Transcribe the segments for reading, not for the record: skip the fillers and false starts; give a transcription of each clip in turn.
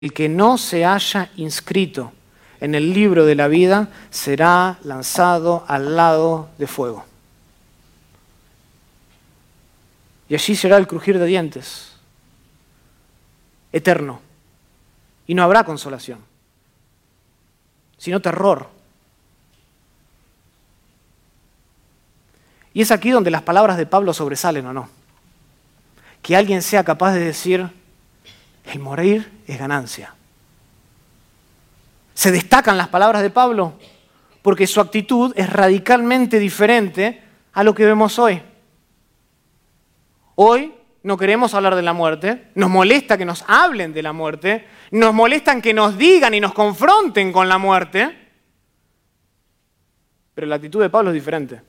El que no se haya inscrito en el libro de la vida será lanzado al lago de fuego. Y allí será el crujir de dientes, eterno. Y no habrá consolación, sino terror. Y es aquí donde las palabras de Pablo sobresalen, ¿o no? Que alguien sea capaz de decir, el morir es ganancia. Se destacan las palabras de Pablo porque su actitud es radicalmente diferente a lo que vemos hoy. Hoy no queremos hablar de la muerte, nos molesta que nos hablen de la muerte, nos molestan que nos digan y nos confronten con la muerte, pero la actitud de Pablo es diferente.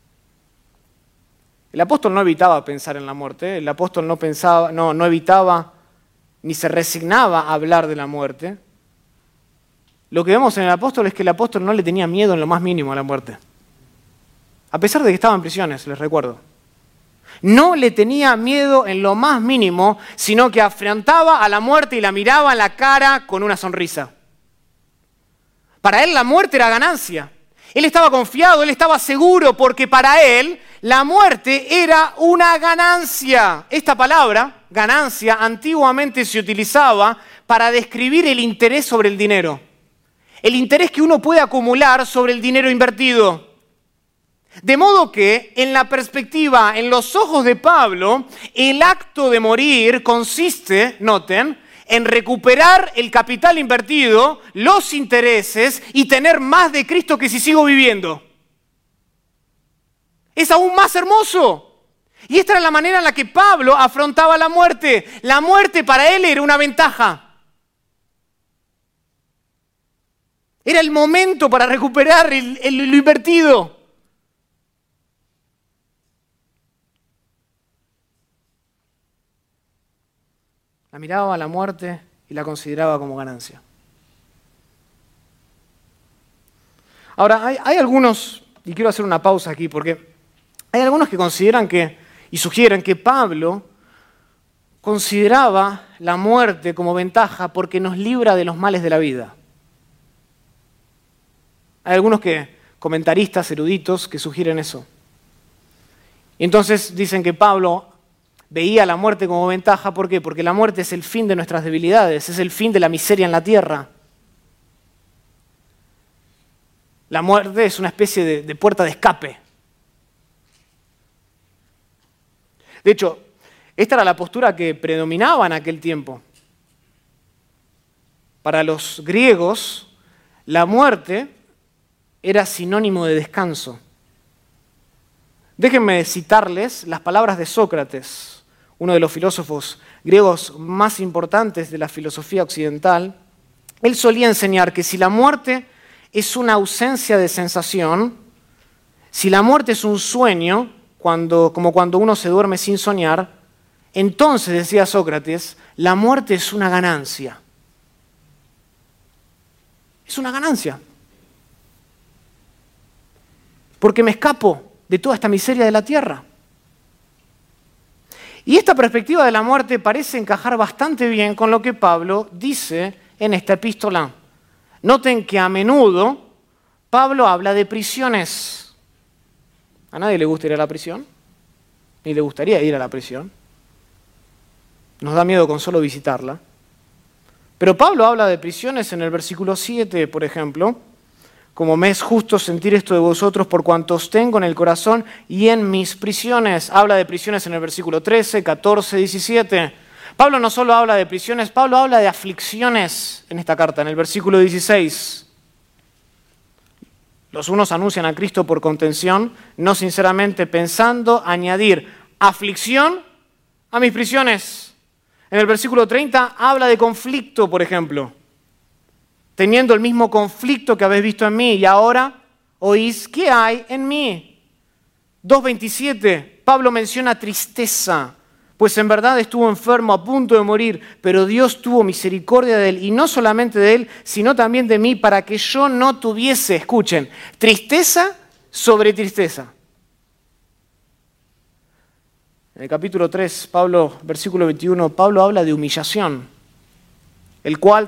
El apóstol no evitaba pensar en la muerte, el apóstol no evitaba ni se resignaba a hablar de la muerte. Lo que vemos en el apóstol es que el apóstol no le tenía miedo en lo más mínimo a la muerte. A pesar de que estaba en prisiones, les recuerdo. No le tenía miedo en lo más mínimo, sino que afrontaba a la muerte y la miraba en la cara con una sonrisa. Para él la muerte era ganancia. Él estaba confiado, él estaba seguro, porque para él la muerte era una ganancia. Esta palabra, ganancia, antiguamente se utilizaba para describir el interés sobre el dinero. El interés que uno puede acumular sobre el dinero invertido. De modo que, en la perspectiva, en los ojos de Pablo, el acto de morir consiste, noten, en recuperar el capital invertido, los intereses y tener más de Cristo que si sigo viviendo. Es aún más hermoso. Y esta era la manera en la que Pablo afrontaba la muerte. La muerte para él era una ventaja. Era el momento para recuperar lo invertido. La miraba a la muerte y la consideraba como ganancia. Ahora, hay algunos, y quiero hacer una pausa aquí, porque hay algunos que consideran y sugieren que Pablo consideraba la muerte como ventaja porque nos libra de los males de la vida. Hay algunos comentaristas eruditos que sugieren eso. Y entonces dicen que Pablo veía la muerte como ventaja. ¿Por qué? Porque la muerte es el fin de nuestras debilidades, es el fin de la miseria en la tierra. La muerte es una especie de puerta de escape. De hecho, esta era la postura que predominaba en aquel tiempo. Para los griegos, la muerte era sinónimo de descanso. Déjenme citarles las palabras de Sócrates, uno de los filósofos griegos más importantes de la filosofía occidental. Él solía enseñar que si la muerte es una ausencia de sensación, si la muerte es un sueño, como cuando uno se duerme sin soñar, entonces, decía Sócrates, la muerte es una ganancia. Es una ganancia. Porque me escapo de toda esta miseria de la tierra. Y esta perspectiva de la muerte parece encajar bastante bien con lo que Pablo dice en esta epístola. Noten que a menudo Pablo habla de prisiones. ¿A nadie le gusta ir a la prisión? Ni le gustaría ir a la prisión. Nos da miedo con solo visitarla. Pero Pablo habla de prisiones en el versículo 7, por ejemplo. Como me es justo sentir esto de vosotros por cuanto os tengo en el corazón y en mis prisiones. Habla de prisiones en el versículo 13, 14, 17. Pablo no solo habla de prisiones, Pablo habla de aflicciones en esta carta, en el versículo 16. Los unos anuncian a Cristo por contención, no sinceramente pensando añadir aflicción a mis prisiones. En el versículo 30 habla de conflicto, por ejemplo. Teniendo el mismo conflicto que habéis visto en mí, y ahora oís qué hay en mí. 2:27, Pablo menciona tristeza, pues en verdad estuvo enfermo a punto de morir, pero Dios tuvo misericordia de él, y no solamente de él, sino también de mí, para que yo no tuviese, escuchen, tristeza sobre tristeza. En el capítulo 3, versículo 21, Pablo habla de humillación. el cual